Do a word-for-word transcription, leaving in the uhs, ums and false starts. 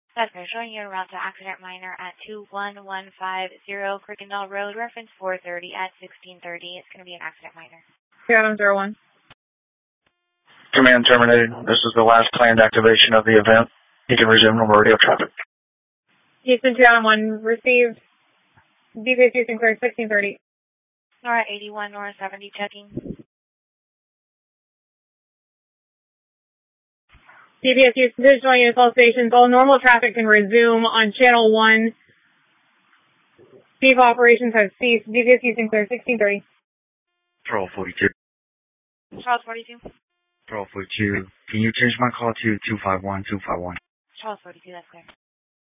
That's clear. Showing you en route to accident minor at two one one five zero Crickendall Road, reference four thirty at sixteen thirty. It's going to be an accident minor. Adam zero one. Command terminated. This is the last planned activation of the event. You can resume normal radio traffic. Houston two Adam one, received. D P S Houston clear sixteen thirty. Nora eighty-one, Nora seventy, checking. D P S Houston digital units, all stations. All normal traffic can resume on channel one. Chief operations has ceased. D P S Houston clear sixteen thirty. Patrol forty-two. Charles forty-two. Patrol forty-two. Can you change my call to two five one two five one? Charles forty-two, that's clear.